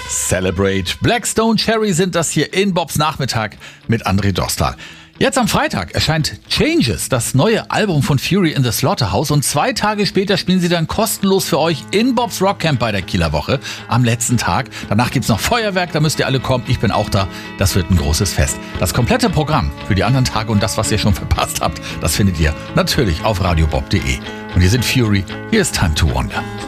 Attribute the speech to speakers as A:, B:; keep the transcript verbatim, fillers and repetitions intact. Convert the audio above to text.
A: Celebrate. Blackstone Cherry sind das hier in Bobs Nachmittag mit André Dostal. Jetzt am Freitag erscheint Changes, das neue Album von Fury in the Slaughterhouse, und zwei Tage später spielen sie dann kostenlos für euch in Bobs Rockcamp bei der Kieler Woche am letzten Tag. Danach gibt's noch Feuerwerk, da müsst ihr alle kommen. Ich bin auch da. Das wird ein großes Fest. Das komplette Programm für die anderen Tage und das, was ihr schon verpasst habt, das findet ihr natürlich auf radiobob punkt de. Und hier sind Fury, hier ist Time to Wonder.